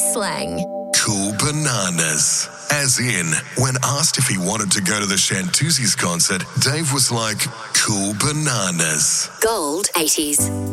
slang. Cool bananas. As in, when asked if he wanted to go to the Shantuzzi's concert, Dave was like, cool bananas. Gold 80s.